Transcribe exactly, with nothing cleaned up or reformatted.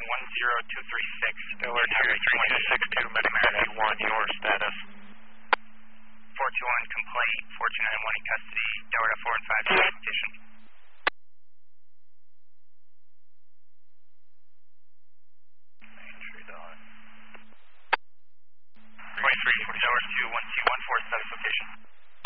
one zero two three six. Stiller two three two six two, Metamarity one, your status. four two one complaint, four two nine one in custody, Delta four and five notification. twenty-three, Delta two one two one four status location.